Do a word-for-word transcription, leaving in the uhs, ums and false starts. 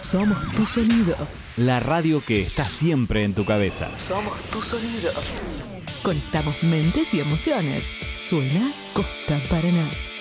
Somos tu sonido. La radio que está siempre en tu cabeza. Somos tu sonido. Conectamos mentes y emociones. Suena Costa Paraná.